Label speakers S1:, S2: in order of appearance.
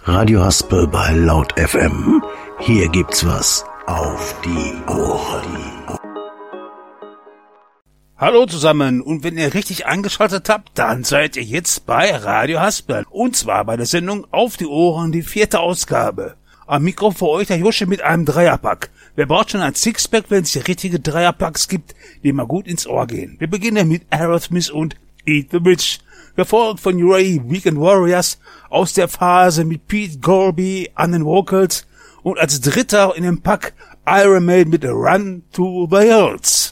S1: Radio Haspel bei Laut FM. Hier gibt's was auf die Ohren.
S2: Hallo zusammen, und wenn ihr richtig eingeschaltet habt, dann seid ihr jetzt bei Radio Haspel. Und zwar bei der Sendung Auf die Ohren, die 4. Ausgabe. Am Mikro für euch der Josche mit einem Dreierpack. Wer braucht schon ein Sixpack, wenn es hier richtige Dreierpacks gibt, die mal gut ins Ohr gehen? Wir beginnen mit Aerosmith und Eat the Witch, gefolgt von Ray Weekend Warriors aus der Phase mit Pete Gorby an den Vocals und als dritter in dem Pack Iron Maiden mit Run to the Hills.